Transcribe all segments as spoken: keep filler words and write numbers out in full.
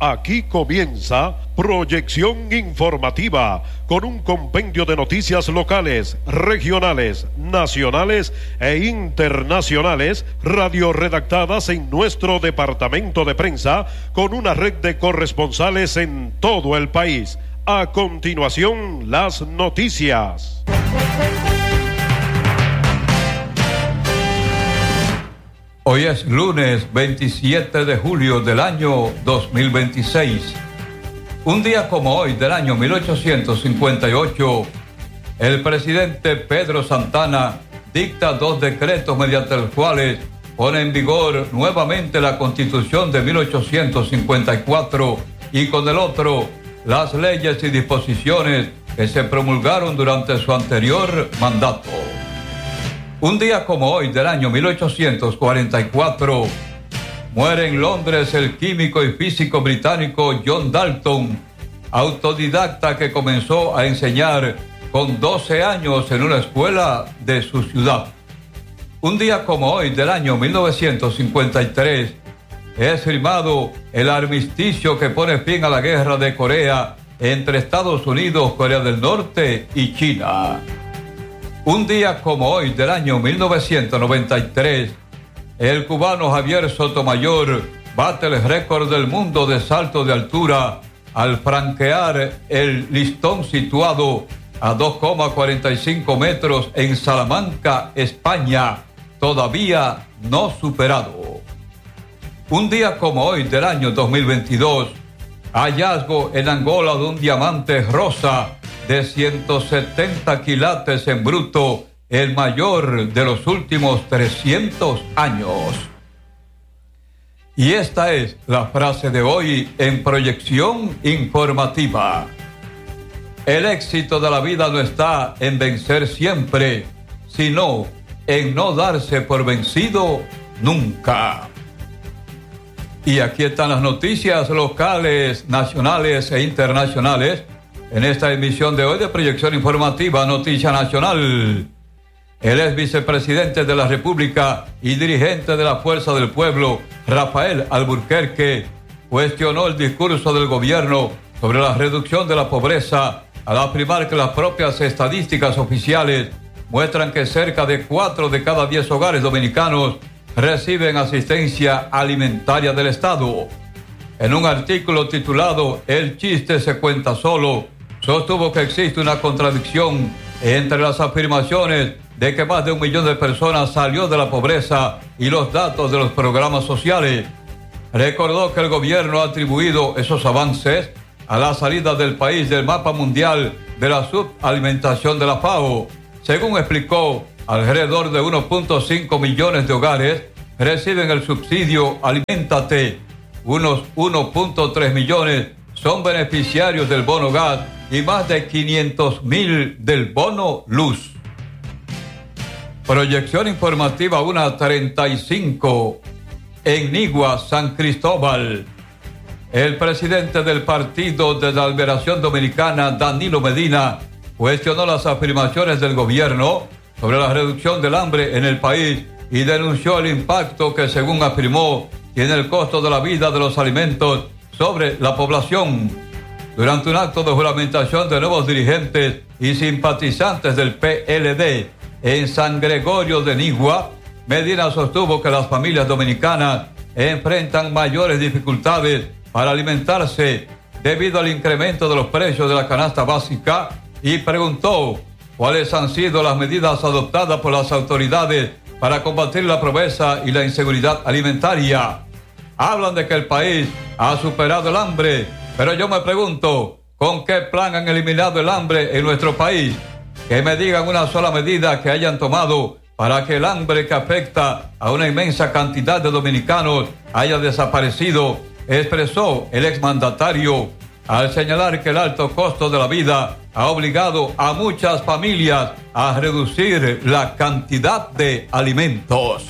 Aquí comienza Proyección Informativa, con un compendio de noticias locales, regionales, nacionales e internacionales, radioredactadas en nuestro departamento de prensa, con una red de corresponsales en todo el país. A continuación, las noticias. Hoy es lunes veintisiete de julio del año dos mil veintiséis. Un día como hoy del año mil ochocientos cincuenta y ocho, el presidente Pedro Santana dicta dos decretos mediante los cuales pone en vigor nuevamente la Constitución de mil ochocientos cincuenta y cuatro y con el otro las leyes y disposiciones que se promulgaron durante su anterior mandato. Un día como hoy del año mil ochocientos cuarenta y cuatro, muere en Londres el químico y físico británico John Dalton, autodidacta que comenzó a enseñar con doce años en una escuela de su ciudad. Un día como hoy del año mil novecientos cincuenta y tres, es firmado el armisticio que pone fin a la guerra de Corea entre Estados Unidos, Corea del Norte y China. Un día como hoy del año mil novecientos noventa y tres, el cubano Javier Sotomayor bate el récord del mundo de salto de altura al franquear el listón situado a dos coma cuarenta y cinco metros en Salamanca, España, todavía no superado. Un día como hoy del año dos mil veintidós, hallazgo en Angola de un diamante rosa de ciento setenta quilates en bruto, el mayor de los últimos trescientos años. Y esta es la frase de hoy en Proyección Informativa. El éxito de la vida no está en vencer siempre, sino en no darse por vencido nunca. Y aquí están las noticias locales, nacionales e internacionales en esta emisión de hoy de Proyección Informativa Noticia Nacional. El ex vicepresidente de la República y dirigente de la Fuerza del Pueblo, Rafael Alburquerque, cuestionó el discurso del gobierno sobre la reducción de la pobreza al afirmar que las propias estadísticas oficiales muestran que cerca de cuatro de cada diez hogares dominicanos reciben asistencia alimentaria del Estado. En un artículo titulado El chiste se cuenta solo, sostuvo que existe una contradicción entre las afirmaciones de que más de un millón de personas salió de la pobreza y los datos de los programas sociales. Recordó que el gobierno ha atribuido esos avances a la salida del país del mapa mundial de la subalimentación de la FAO. Según explicó, alrededor de uno punto cinco millones de hogares reciben el subsidio Aliméntate. Unos uno punto tres millones son beneficiarios del bono gas y más de quinientos mil del bono luz. Proyección informativa una treinta y cinco. En Nigua, San Cristóbal. El presidente del Partido de la Liberación Dominicana, Danilo Medina, cuestionó las afirmaciones del gobierno sobre la reducción del hambre en el país y denunció el impacto que, según afirmó, tiene el costo de la vida de los alimentos sobre la población. Durante un acto de juramentación de nuevos dirigentes y simpatizantes del P L D en San Gregorio de Nigua, Medina sostuvo que las familias dominicanas enfrentan mayores dificultades para alimentarse debido al incremento de los precios de la canasta básica y preguntó cuáles han sido las medidas adoptadas por las autoridades para combatir la pobreza y la inseguridad alimentaria. Hablan de que el país ha superado el hambre, pero yo me pregunto, ¿con qué plan han eliminado el hambre en nuestro país? Que me digan una sola medida que hayan tomado para que el hambre que afecta a una inmensa cantidad de dominicanos haya desaparecido, expresó el exmandatario, al señalar que el alto costo de la vida ha obligado a muchas familias a reducir la cantidad de alimentos.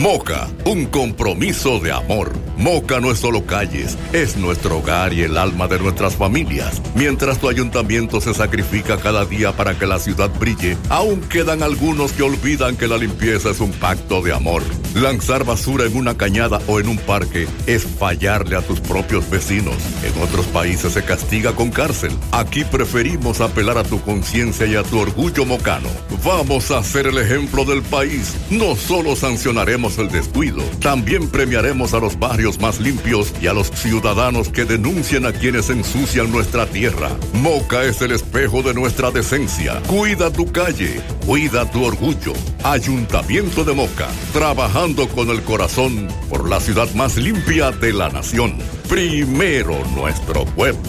Moca, un compromiso de amor. Moca no es solo calles, es nuestro hogar y el alma de nuestras familias. Mientras tu ayuntamiento se sacrifica cada día para que la ciudad brille, aún quedan algunos que olvidan que la limpieza es un pacto de amor. Lanzar basura en una cañada o en un parque es fallarle a tus propios vecinos. En otros países se castiga con cárcel. Aquí preferimos apelar a tu conciencia y a tu orgullo mocano. Vamos a ser el ejemplo del país. No solo sancionaremos el descuido, también premiaremos a los barrios más limpios y a los ciudadanos que denuncien a quienes ensucian nuestra tierra. Moca es el espejo de nuestra decencia. Cuida tu calle, cuida tu orgullo. Ayuntamiento de Moca, trabajando con el corazón por la ciudad más limpia de la nación. Primero nuestro pueblo.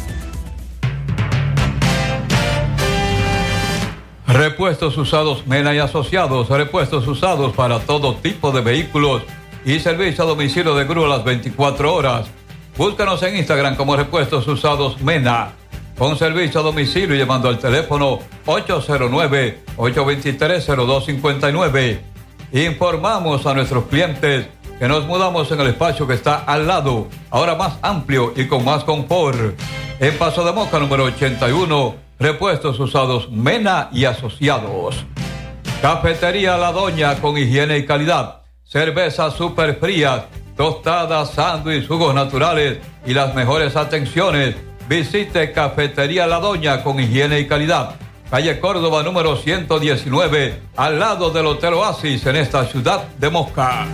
Repuestos usados Mena y Asociados, repuestos usados para todo tipo de vehículos y servicio a domicilio de grúa las veinticuatro horas. Búscanos en Instagram como Repuestos Usados Mena, con servicio a domicilio llamando al teléfono ocho cero nueve, ocho dos tres, cero dos cinco nueve. Informamos a nuestros clientes que nos mudamos en el espacio que está al lado, ahora más amplio y con más confort. En Paso de Moca número ochenta y uno, Repuestos Usados Mena y Asociados. Cafetería La Doña con higiene y calidad. Cervezas super frías, tostadas, sándwiches, jugos naturales y las mejores atenciones. Visite Cafetería La Doña con higiene y calidad. Calle Córdoba número ciento diecinueve, al lado del Hotel Oasis en esta ciudad de Moca.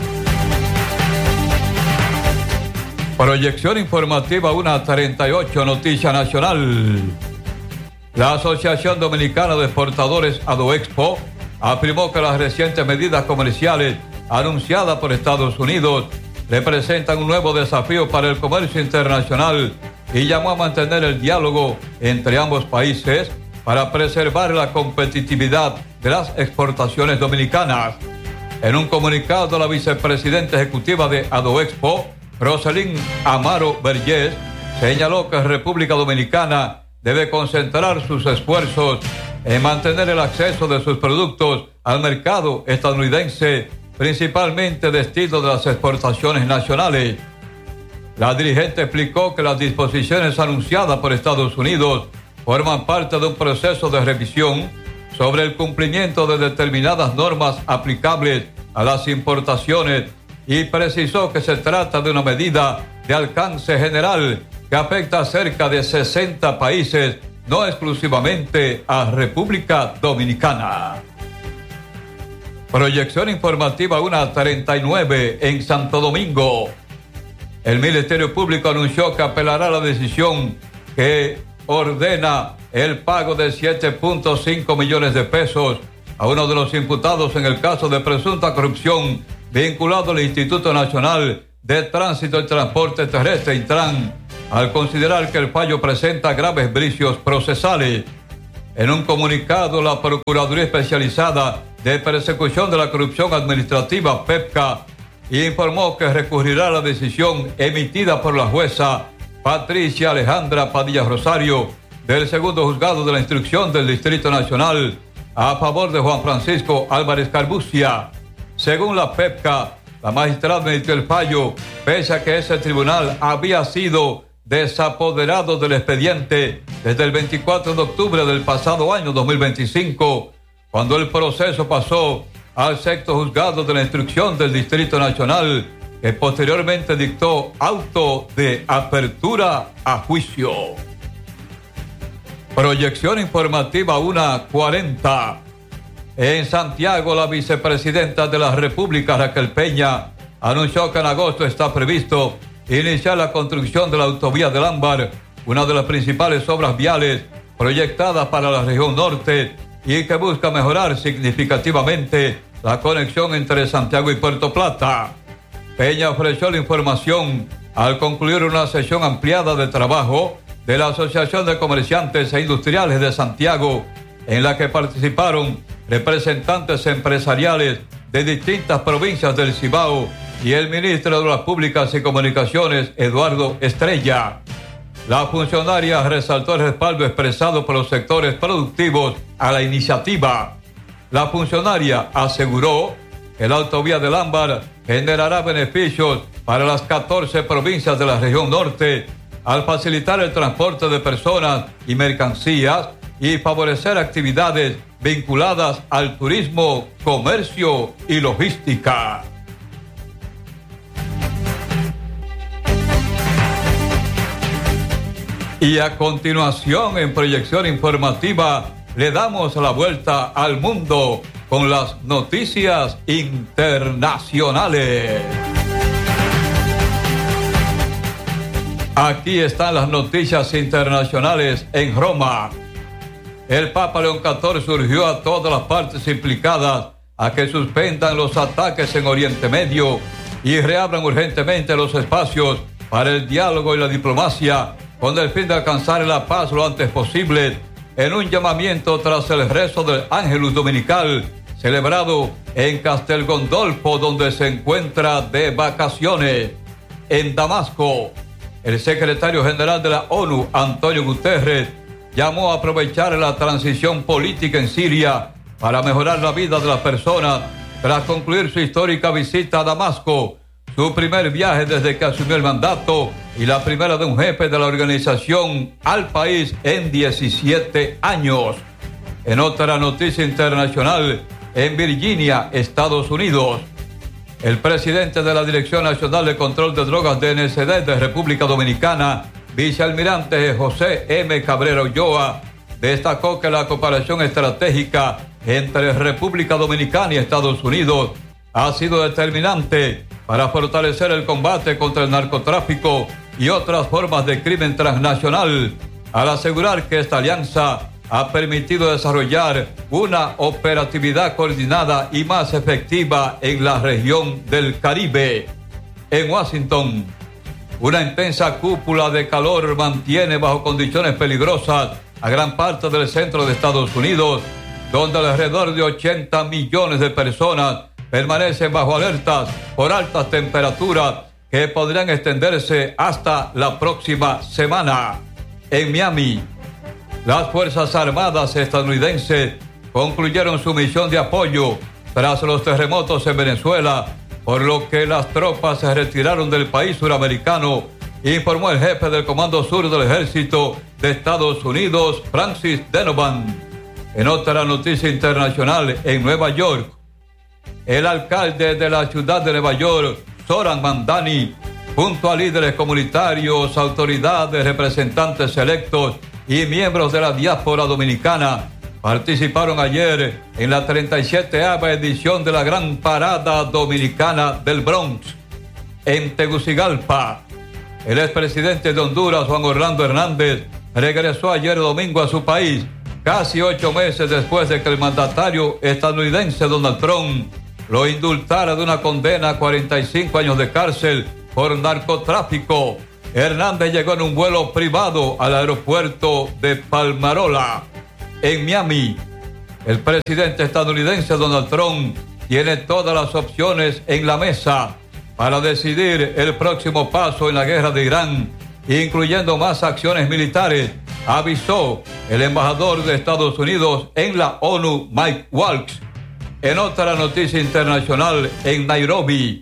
Proyección informativa una treinta y ocho, Noticia Nacional. La Asociación Dominicana de Exportadores Adoexpo afirmó que las recientes medidas comerciales anunciadas por Estados Unidos representan un nuevo desafío para el comercio internacional y llamó a mantener el diálogo entre ambos países para preservar la competitividad de las exportaciones dominicanas. En un comunicado, la vicepresidenta ejecutiva de Adoexpo, Roselyn Amaro Vergés, señaló que República Dominicana debe concentrar sus esfuerzos en mantener el acceso de sus productos al mercado estadounidense, principalmente destino de las exportaciones nacionales. La dirigente explicó que las disposiciones anunciadas por Estados Unidos forman parte de un proceso de revisión sobre el cumplimiento de determinadas normas aplicables a las importaciones y precisó que se trata de una medida de alcance general que afecta a cerca de sesenta países, no exclusivamente a República Dominicana. Proyección informativa una treinta y nueve en Santo Domingo. El Ministerio Público anunció que apelará a la decisión que ordena el pago de siete punto cinco millones de pesos a uno de los imputados en el caso de presunta corrupción vinculado al Instituto Nacional de Tránsito y Transporte Terrestre, Intran, al considerar que el fallo presenta graves vicios procesales. En un comunicado, la Procuraduría Especializada de Persecución de la Corrupción Administrativa, PEPCA, informó que recurrirá a la decisión emitida por la jueza Patricia Alejandra Padilla Rosario del segundo juzgado de la instrucción del Distrito Nacional a favor de Juan Francisco Álvarez Carbucia. Según la PEPCA, la magistrada emitió el fallo pese a que ese tribunal había sido desapoderado del expediente desde el veinticuatro de octubre del pasado año dos mil veinticinco, cuando el proceso pasó al sexto juzgado de la instrucción del Distrito Nacional, que posteriormente dictó auto de apertura a juicio. Proyección informativa una cuarenta. En Santiago, la vicepresidenta de la República, Raquel Peña, anunció que en agosto está previsto iniciar la construcción de la autovía del Ámbar, una de las principales obras viales proyectadas para la región norte y que busca mejorar significativamente la conexión entre Santiago y Puerto Plata. Peña ofreció la información al concluir una sesión ampliada de trabajo de la Asociación de Comerciantes e Industriales de Santiago, en la que participaron representantes empresariales de distintas provincias del Cibao y el ministro de las Públicas y Comunicaciones, Eduardo Estrella. La funcionaria resaltó el respaldo expresado por los sectores productivos a la iniciativa. La funcionaria aseguró que la autovía del Ámbar generará beneficios para las catorce provincias de la región norte al facilitar el transporte de personas y mercancías y favorecer actividades vinculadas al turismo, comercio y logística. Y a continuación, en proyección informativa, le damos la vuelta al mundo con las noticias internacionales. Aquí están las noticias internacionales en Roma. El Papa León catorce urgió a todas las partes implicadas a que suspendan los ataques en Oriente Medio y reabran urgentemente los espacios para el diálogo y la diplomacia con el fin de alcanzar la paz lo antes posible, en un llamamiento tras el rezo del Ángelus Dominical celebrado en Castel Gondolfo, donde se encuentra de vacaciones. En Damasco, el secretario general de la ONU, Antonio Guterres, llamó a aprovechar la transición política en Siria para mejorar la vida de las personas tras concluir su histórica visita a Damasco, su primer viaje desde que asumió el mandato y la primera de un jefe de la organización al país en diecisiete años. En otra noticia internacional, en Virginia, Estados Unidos, el presidente de la Dirección Nacional de Control de Drogas D N C D de República Dominicana, vicealmirante José M. Cabrera Ulloa, destacó que la cooperación estratégica entre República Dominicana y Estados Unidos ha sido determinante para fortalecer el combate contra el narcotráfico y otras formas de crimen transnacional, al asegurar que esta alianza ha permitido desarrollar una operatividad coordinada y más efectiva en la región del Caribe. En Washington, una intensa cúpula de calor mantiene bajo condiciones peligrosas a gran parte del centro de Estados Unidos, donde alrededor de ochenta millones de personas permanecen bajo alertas por altas temperaturas que podrían extenderse hasta la próxima semana. En Miami, las Fuerzas Armadas estadounidenses concluyeron su misión de apoyo tras los terremotos en Venezuela, por lo que las tropas se retiraron del país suramericano, informó el jefe del Comando Sur del Ejército de Estados Unidos, Francis Denovan. En otra noticia internacional, en Nueva York, el alcalde de la ciudad de Nueva York, Zoran Mandani, junto a líderes comunitarios, autoridades, representantes electos y miembros de la diáspora dominicana, participaron ayer en la treinta y séptima edición de la Gran Parada Dominicana del Bronx, en Tegucigalpa. El expresidente de Honduras, Juan Orlando Hernández, regresó ayer domingo a su país, casi ocho meses después de que el mandatario estadounidense Donald Trump lo indultara de una condena a cuarenta y cinco años de cárcel por narcotráfico. Hernández llegó en un vuelo privado al aeropuerto de Palmarola. En Miami, el presidente estadounidense Donald Trump tiene todas las opciones en la mesa para decidir el próximo paso en la guerra de Irán, incluyendo más acciones militares, avisó el embajador de Estados Unidos en la ONU, Mike Waltz. En otra noticia internacional, en Nairobi,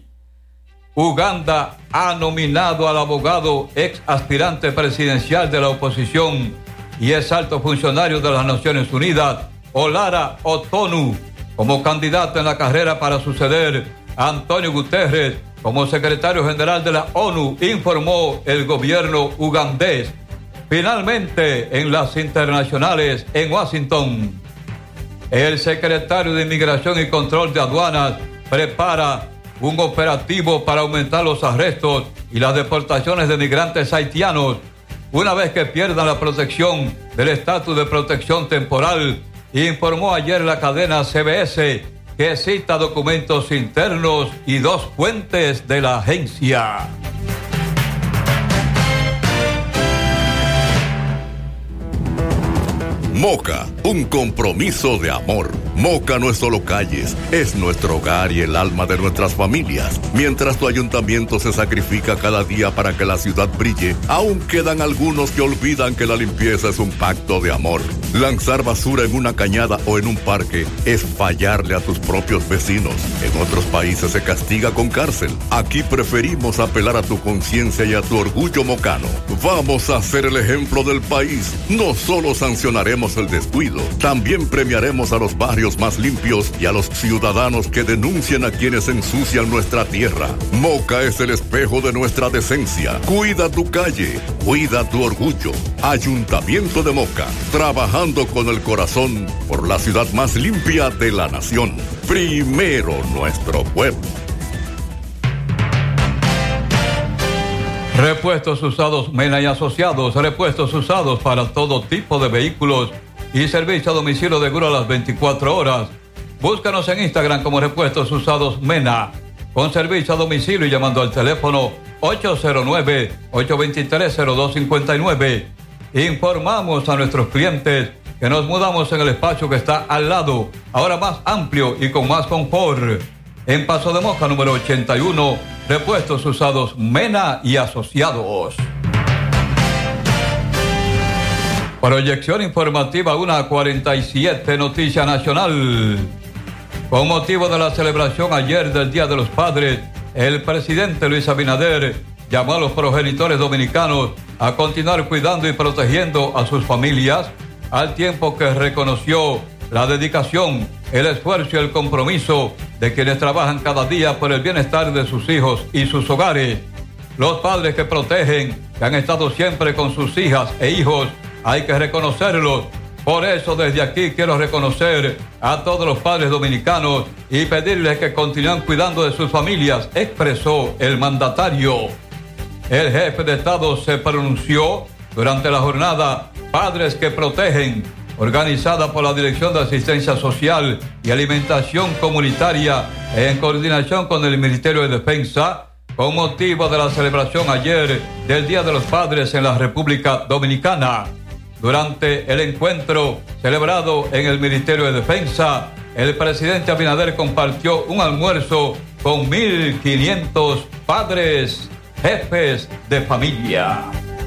Uganda ha nominado al abogado ex aspirante presidencial de la oposición y ex alto funcionario de las Naciones Unidas, Olara Otonu, como candidato en la carrera para suceder a Antonio Guterres como secretario general de la ONU, informó el gobierno ugandés. Finalmente, en las internacionales, en Washington, el secretario de Inmigración y Control de Aduanas prepara un operativo para aumentar los arrestos y las deportaciones de migrantes haitianos una vez que pierdan la protección del estatus de protección temporal, informó ayer la cadena C B S, que cita documentos internos y dos fuentes de la agencia. Moca, un compromiso de amor. Moca no es solo calles, es nuestro hogar y el alma de nuestras familias. Mientras tu ayuntamiento se sacrifica cada día para que la ciudad brille, aún quedan algunos que olvidan que la limpieza es un pacto de amor. Lanzar basura en una cañada o en un parque es fallarle a tus propios vecinos. En otros países se castiga con cárcel. Aquí preferimos apelar a tu conciencia y a tu orgullo mocano. Vamos a ser el ejemplo del país. No solo sancionaremos el descuido, también premiaremos a los barrios más limpios y a los ciudadanos que denuncien a quienes ensucian nuestra tierra. Moca es el espejo de nuestra decencia. Cuida tu calle, cuida tu orgullo. Ayuntamiento de Moca, trabajando con el corazón por la ciudad más limpia de la nación. Primero nuestro pueblo. Repuestos usados Mena y Asociados, repuestos usados para todo tipo de vehículos y servicio a domicilio de grúa a las veinticuatro horas. Búscanos en Instagram como Repuestos Usados Mena, con servicio a domicilio y llamando al teléfono ocho cero nueve, ocho dos tres, cero dos cinco nueve. Informamos a nuestros clientes que nos mudamos en el espacio que está al lado, ahora más amplio y con más confort. En Paso de Moca, número ochenta y uno, Repuestos Usados Mena y Asociados. Proyección informativa una cuarenta y siete, Noticia Nacional. Con motivo de la celebración ayer del Día de los Padres, el presidente Luis Abinader llamó a los progenitores dominicanos a continuar cuidando y protegiendo a sus familias, al tiempo que reconoció la dedicación, el esfuerzo y el compromiso de quienes trabajan cada día por el bienestar de sus hijos y sus hogares. Los padres que protegen, que han estado siempre con sus hijas e hijos, hay que reconocerlos. Por eso desde aquí quiero reconocer a todos los padres dominicanos y pedirles que continúen cuidando de sus familias, expresó el mandatario. El jefe de Estado se pronunció durante la jornada Padres que Protegen, organizada por la Dirección de Asistencia Social y Alimentación Comunitaria en coordinación con el Ministerio de Defensa, con motivo de la celebración ayer del Día de los Padres en la República Dominicana. Durante el encuentro celebrado en el Ministerio de Defensa, el presidente Abinader compartió un almuerzo con mil quinientos padres, jefes de familia.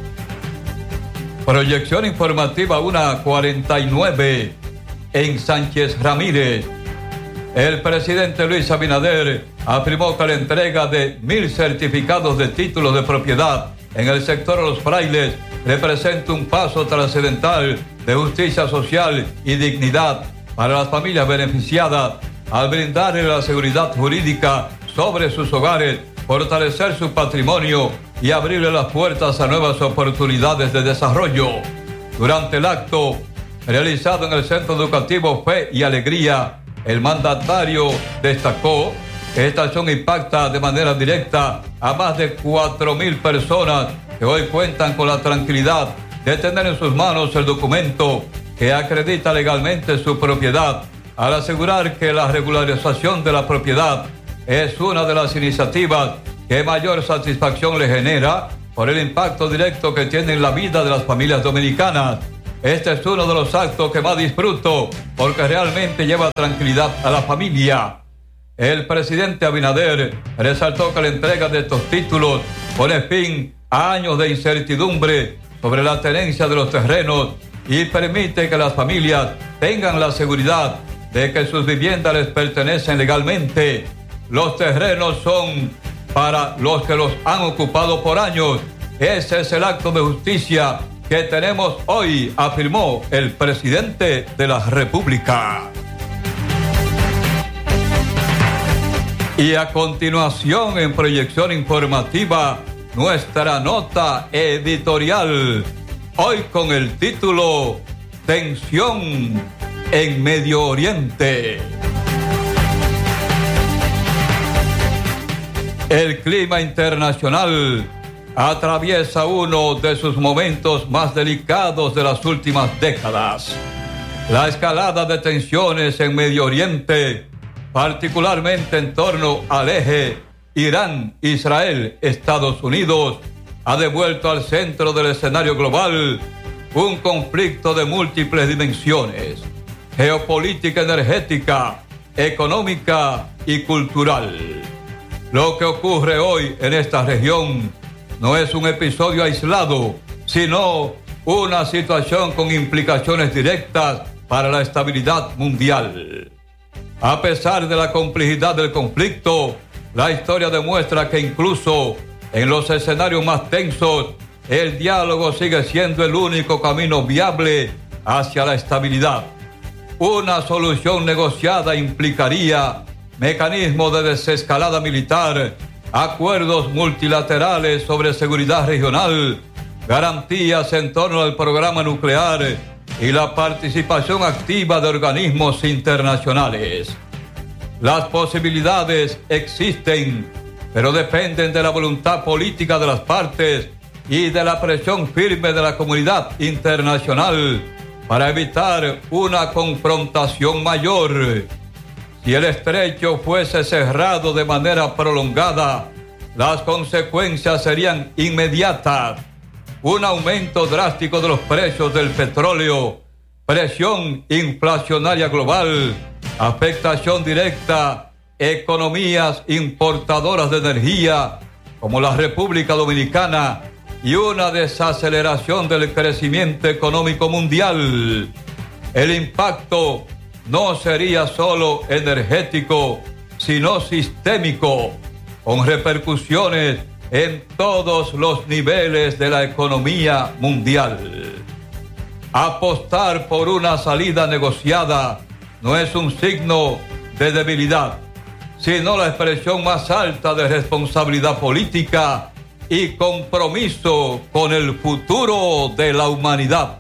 Proyección informativa una cuarenta y nueve, en Sánchez Ramírez. El presidente Luis Abinader afirmó que la entrega de mil certificados de títulos de propiedad en el sector de los frailes representa un paso trascendental de justicia social y dignidad para las familias beneficiadas al brindarle la seguridad jurídica sobre sus hogares, fortalecer su patrimonio y abrirle las puertas a nuevas oportunidades de desarrollo. Durante el acto realizado en el Centro Educativo Fe y Alegría, el mandatario destacó que esta acción impacta de manera directa a más de cuatro mil personas que hoy cuentan con la tranquilidad de tener en sus manos el documento que acredita legalmente su propiedad, al asegurar que la regularización de la propiedad es una de las iniciativas que mayor satisfacción le genera por el impacto directo que tiene en la vida de las familias dominicanas. Este es uno de los actos que más disfruto porque realmente lleva tranquilidad a la familia. El presidente Abinader resaltó que la entrega de estos títulos pone fin a años de incertidumbre sobre la tenencia de los terrenos y permite que las familias tengan la seguridad de que sus viviendas les pertenecen legalmente. Los terrenos son para los que los han ocupado por años. Ese es el acto de justicia que tenemos hoy, afirmó el presidente de la República. Y a continuación, en proyección informativa, nuestra nota editorial, hoy con el título Tensión en Medio Oriente. El clima internacional atraviesa uno de sus momentos más delicados de las últimas décadas. La escalada de tensiones en Medio Oriente, particularmente en torno al eje Irán, Israel, Estados Unidos, ha devuelto al centro del escenario global un conflicto de múltiples dimensiones: geopolítica, energética, económica y cultural. Lo que ocurre hoy en esta región no es un episodio aislado, sino una situación con implicaciones directas para la estabilidad mundial. A pesar de la complejidad del conflicto, la historia demuestra que incluso en los escenarios más tensos, el diálogo sigue siendo el único camino viable hacia la estabilidad. Una solución negociada implicaría mecanismos de desescalada militar, acuerdos multilaterales sobre seguridad regional, garantías en torno al programa nuclear y la participación activa de organismos internacionales. Las posibilidades existen, pero dependen de la voluntad política de las partes y de la presión firme de la comunidad internacional para evitar una confrontación mayor. Si el estrecho fuese cerrado de manera prolongada, las consecuencias serían inmediatas. Un aumento drástico de los precios del petróleo, presión inflacionaria global, afectación directa a economías importadoras de energía como la República Dominicana y una desaceleración del crecimiento económico mundial. El impacto no sería solo energético, sino sistémico, con repercusiones en todos los niveles de la economía mundial. Apostar por una salida negociada no es un signo de debilidad, sino la expresión más alta de responsabilidad política y compromiso con el futuro de la humanidad.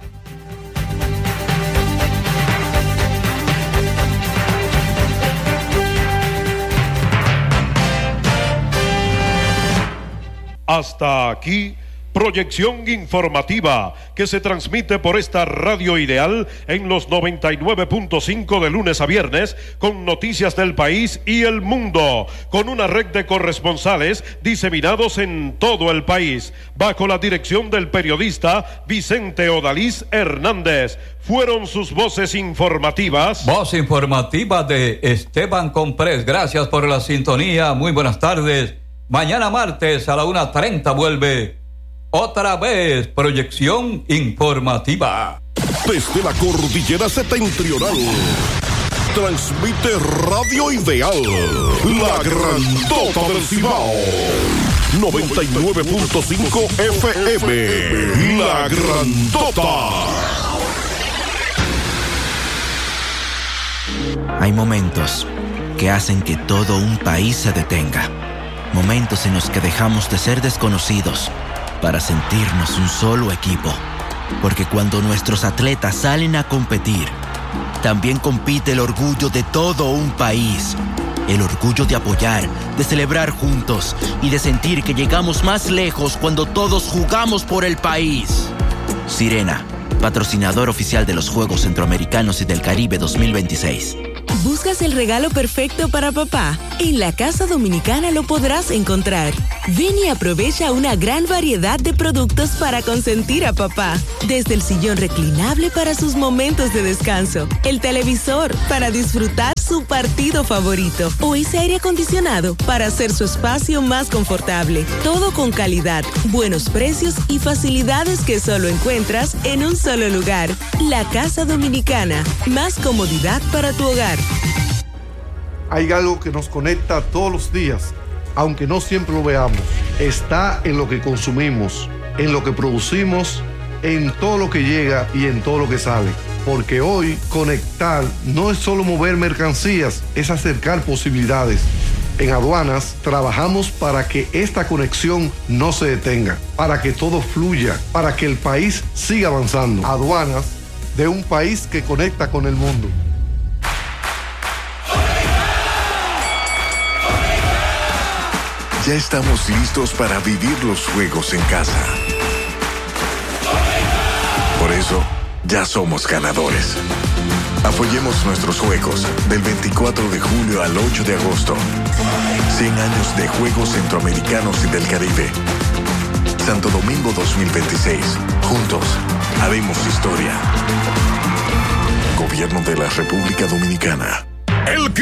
Hasta aquí, proyección informativa que se transmite por esta radio ideal en los noventa y nueve punto cinco de lunes a viernes con noticias del país y el mundo, con una red de corresponsales diseminados en todo el país, bajo la dirección del periodista Vicente Odalís Hernández. Fueron sus voces informativas. Voz informativa de Esteban Comprés. Gracias por la sintonía. Muy buenas tardes. Mañana martes a la una treinta vuelve otra vez proyección informativa. Desde la cordillera septentrional, transmite Radio Ideal, la grandota del Cibao. noventa y nueve punto cinco F M, la grandota. Hay momentos que hacen que todo un país se detenga. Momentos en los que dejamos de ser desconocidos para sentirnos un solo equipo. Porque cuando nuestros atletas salen a competir, también compite el orgullo de todo un país. El orgullo de apoyar, de celebrar juntos y de sentir que llegamos más lejos cuando todos jugamos por el país. Sirena, patrocinador oficial de los Juegos Centroamericanos y del Caribe dos mil veintiséis. ¿Buscas el regalo perfecto para papá? En la Casa Dominicana lo podrás encontrar. Ven y aprovecha una gran variedad de productos para consentir a papá. Desde el sillón reclinable para sus momentos de descanso, el televisor para disfrutar su partido favorito o ese aire acondicionado para hacer su espacio más confortable. Todo con calidad, buenos precios y facilidades que solo encuentras en un solo lugar. La Casa Dominicana. Más comodidad para tu hogar. Hay algo que nos conecta todos los días, aunque no siempre lo veamos. Está en lo que consumimos, en lo que producimos, en todo lo que llega y en todo lo que sale. Porque hoy conectar no es solo mover mercancías, es acercar posibilidades. En Aduanas trabajamos para que esta conexión no se detenga, para que todo fluya, para que el país siga avanzando. Aduanas, de un país que conecta con el mundo. Ya estamos listos para vivir los juegos en casa. Por eso, ya somos ganadores. Apoyemos nuestros juegos del veinticuatro de julio al ocho de agosto. cien años de Juegos Centroamericanos y del Caribe. Santo Domingo dos mil veintiséis. Juntos, haremos historia. Gobierno de la República Dominicana. El